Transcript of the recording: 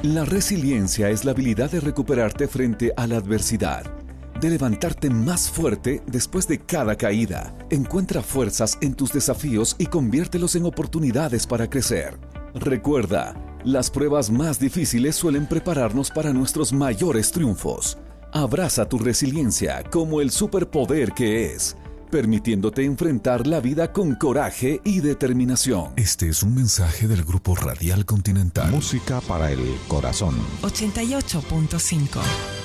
La resiliencia es la habilidad de recuperarte frente a la adversidad, de levantarte más fuerte después de cada caída. Encuentra fuerzas en tus desafíos y conviértelos en oportunidades para crecer. Recuerda, las pruebas más difíciles suelen prepararnos para nuestros mayores triunfos. Abraza tu resiliencia como el superpoder que es, permitiéndote enfrentar la vida con coraje y determinación. Este es un mensaje del Grupo Radial Continental. Música para el corazón. 88.5